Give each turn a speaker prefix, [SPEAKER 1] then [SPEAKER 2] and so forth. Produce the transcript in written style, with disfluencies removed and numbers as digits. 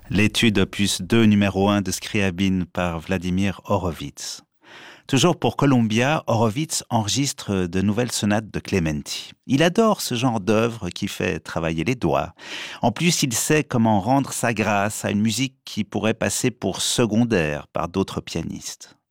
[SPEAKER 1] L'étude opus 2 numéro 1 de Scriabine par Vladimir Horowitz. Toujours pour Columbia, Horowitz enregistre de nouvelles sonates de Clementi. Il adore ce genre d'œuvre qui fait travailler les doigts. En plus, il sait comment rendre sa grâce à une musique qui pourrait passer pour secondaire par d'autres pianistes.